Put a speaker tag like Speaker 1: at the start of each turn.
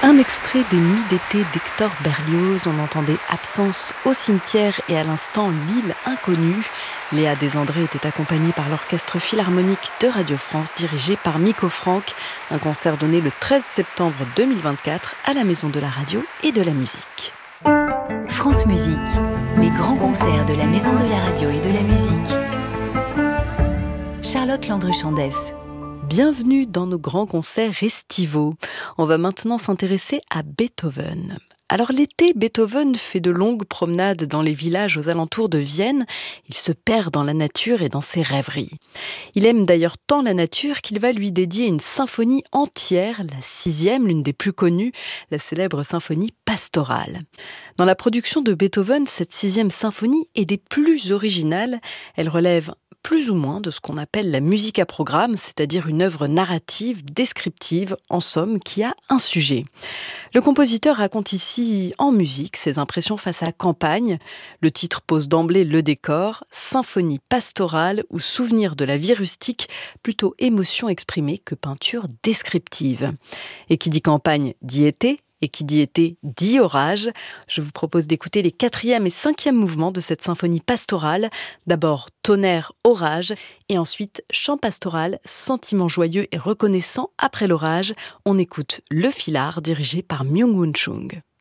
Speaker 1: Un extrait des Nuits d'été d'Hector Berlioz. On entendait Absence au cimetière et à l'instant L'île inconnue. Léa Desandré était accompagnée par l'Orchestre Philharmonique de Radio France dirigé par Miko Franck. Un concert donné le 13 septembre 2024 à la Maison de la Radio et de la Musique.
Speaker 2: France Musique, les grands concerts de la Maison de la Radio et de la Musique. Charlotte Landru-Chandès.
Speaker 1: Bienvenue dans nos grands concerts estivaux. On va maintenant s'intéresser à Beethoven. Alors l'été, Beethoven fait de longues promenades dans les villages aux alentours de Vienne. Il se perd dans la nature et dans ses rêveries. Il aime d'ailleurs tant la nature qu'il va lui dédier une symphonie entière, la 6e, l'une des plus connues, la célèbre symphonie pastorale. Dans la production de Beethoven, cette 6e symphonie est des plus originales. Elle relève plus ou moins de ce qu'on appelle la musique à programme, c'est-à-dire une œuvre narrative, descriptive, en somme, qui a un sujet. Le compositeur raconte ici, en musique, ses impressions face à la campagne. Le titre pose d'emblée le décor, symphonie pastorale ou souvenir de la vie rustique, plutôt émotion exprimée que peinture descriptive. Et qui dit campagne dit été. Et qui dit été, dit orage. Je vous propose d'écouter les 4e et 5e mouvements de cette symphonie pastorale. D'abord tonnerre, orage, et ensuite chant pastoral, sentiment joyeux et reconnaissant après l'orage. On écoute Le Filard, dirigé par Myung-Whun Chung.